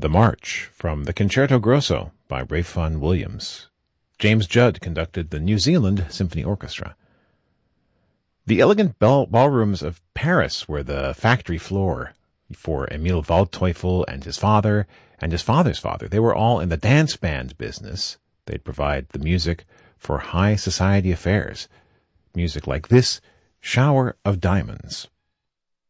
The March from the Concerto Grosso by Ralph Vaughan Williams. James Judd conducted the New Zealand Symphony Orchestra. The elegant ballrooms of Paris were the factory floor for Emil Waldteufel and his father and his father's father. They were all in the dance band business. They'd provide the music for high society affairs. Music like this, Shower of Diamonds.